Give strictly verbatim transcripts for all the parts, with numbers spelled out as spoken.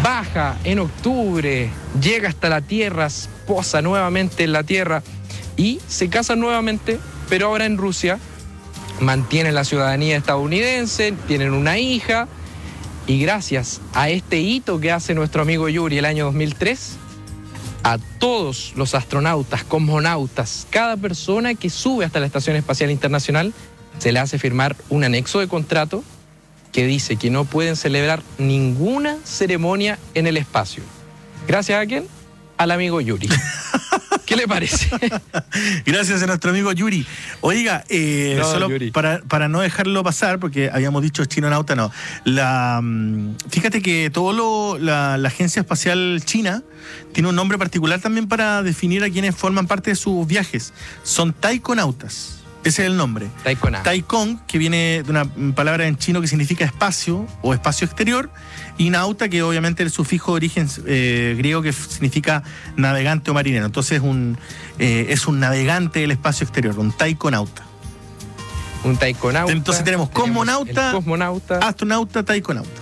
baja en octubre, llega hasta la Tierra, posa nuevamente en la Tierra y se casan nuevamente, pero ahora en Rusia. Mantienen la ciudadanía estadounidense, tienen una hija y gracias a este hito que hace nuestro amigo Yuri el año dos mil tres, a todos los astronautas, cosmonautas, cada persona que sube hasta la Estación Espacial Internacional, se le hace firmar un anexo de contrato que dice que no pueden celebrar ninguna ceremonia en el espacio. ¿Gracias a quién? Al amigo Yuri. ¿Qué le parece? Gracias a nuestro amigo Yuri. Oiga, eh, no, solo Yuri. Para, para no dejarlo pasar, porque habíamos dicho chinonauta, no. La, fíjate que todo lo, la, la Agencia Espacial China tiene un nombre particular también para definir a quienes forman parte de sus viajes. Son taikonautas. Ese es el nombre. Taikona. Taikon, que viene de una palabra en chino que significa espacio o espacio exterior, y nauta, que obviamente es el sufijo de origen eh, griego que significa navegante o marinero. Entonces un, eh, es un navegante del espacio exterior, un taikonauta. Un taikonauta. Entonces tenemos cosmonauta, cosmonauta, astronauta, taikonauta.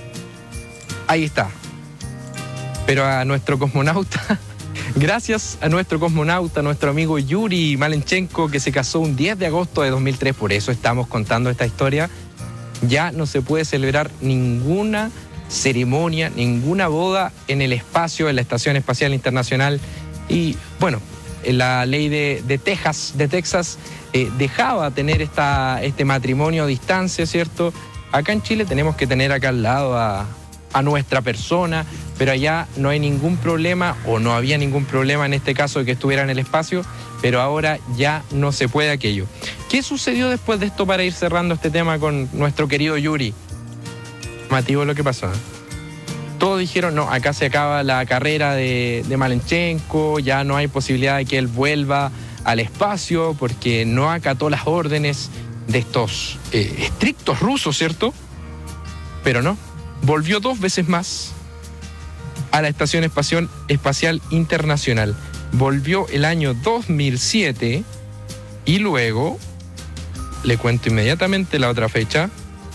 Ahí está. Pero a nuestro cosmonauta... Gracias a nuestro cosmonauta, nuestro amigo Yuri Malenchenko, que se casó un diez de agosto de dos mil tres, por eso estamos contando esta historia, ya no se puede celebrar ninguna ceremonia, ninguna boda en el espacio, en la Estación Espacial Internacional. Y bueno, la ley de, de Texas, de Texas eh, dejaba tener esta, este matrimonio a distancia, ¿cierto? Acá en Chile tenemos que tener acá al lado a... a nuestra persona, pero allá no hay ningún problema, o no había ningún problema en este caso de que estuviera en el espacio, pero ahora ya no se puede aquello. ¿Qué sucedió después de esto para ir cerrando este tema con nuestro querido Yuri? Mativo, lo que pasó. Todos dijeron, no, acá se acaba la carrera de, de Malenchenko, ya no hay posibilidad de que él vuelva al espacio porque no acató las órdenes de estos eh, estrictos rusos, ¿cierto? Pero no. Volvió dos veces más a la Estación Espacial, Espacial Internacional. Volvió el año dos mil siete y luego, le cuento inmediatamente la otra fecha.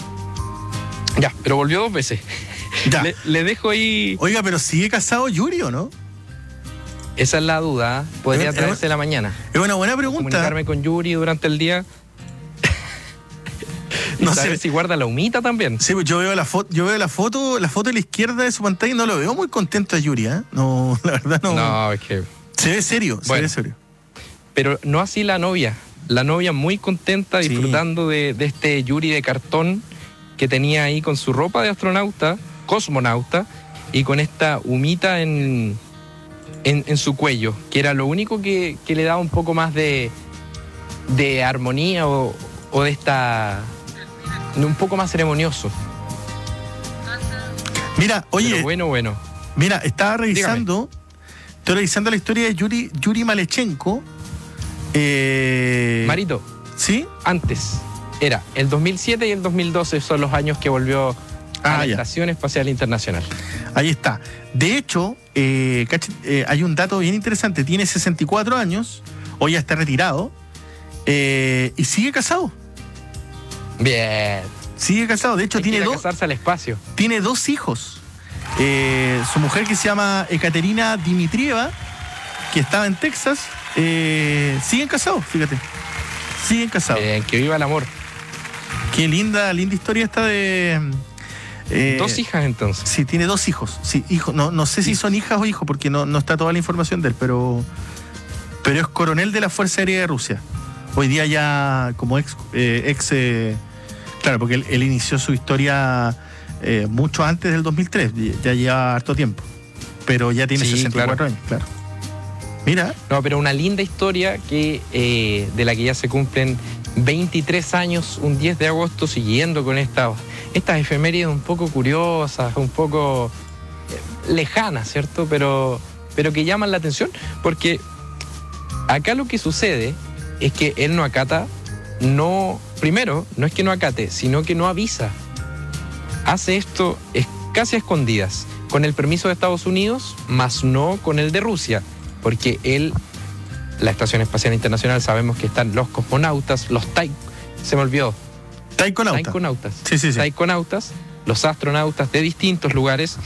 Ya, pero volvió dos veces. Ya. Le, le dejo ahí... Oiga, pero ¿sigue casado Yuri o no? Esa es la duda. Podría Es- traerse es- la mañana. Es una buena pregunta. Comunicarme con Yuri durante el día. Y No saber sé. si guarda la humita también. Sí, pues yo veo la foto, yo veo la foto, la foto de la izquierda de su pantalla y no lo veo muy contento a Yuri, ¿eh? No, la verdad no. No, es que... Se ve serio, se Bueno. ve serio. Pero no así la novia. La novia muy contenta, Sí. disfrutando de, de este Yuri de cartón que tenía ahí con su ropa de astronauta, cosmonauta, y con esta humita en, en, en su cuello, que era lo único que, que le daba un poco más de, de armonía o, o de esta... un poco más ceremonioso. Mira, oye, Pero bueno, bueno. mira, estaba revisando, estoy revisando la historia de Yuri, Yuri Malenchenko. Eh, Marito, ¿Sí? antes era el dos mil siete y el dos mil doce son los años que volvió a Ah, la ya. Estación Espacial Internacional. Ahí está. De hecho, eh, cacha- eh, hay un dato bien interesante. Tiene sesenta y cuatro años, hoy ya está retirado, eh, y sigue casado. Bien. Sigue casado. De hecho, Hay que tiene ir a dos, casarse al espacio. tiene dos hijos. Eh, su mujer, que se llama Ekaterina Dimitrieva, que estaba en Texas, eh, siguen casados, fíjate. Siguen casados. Bien, que viva el amor. Qué linda, linda historia esta de... eh, Dos hijas entonces. Sí, tiene dos hijos. Sí, hijo. No, no sé si son hijas o hijos, porque no, no está toda la información de él, pero, pero es coronel de la Fuerza Aérea de Rusia. Hoy día ya como ex... eh, ex eh, claro, porque él, él inició su historia eh, mucho antes del dos mil tres, ya lleva harto tiempo, pero ya tiene Sí, sesenta y cuatro claro. años, claro. Mira, No, pero una linda historia que eh, de la que ya se cumplen veintitrés años, un diez de agosto, siguiendo con estas estas efemérides un poco curiosas, un poco eh, lejanas, ¿cierto? Pero, pero que llaman la atención, porque acá lo que sucede es que él no acata, no, primero, no es que no acate, sino que no avisa. Hace esto es casi a escondidas, con el permiso de Estados Unidos, más no con el de Rusia, porque él, la Estación Espacial Internacional, sabemos que están los cosmonautas, los tai, se me olvidó, taikonauta. taikonautas, Sí, sí, sí. taikonautas, los astronautas de distintos lugares,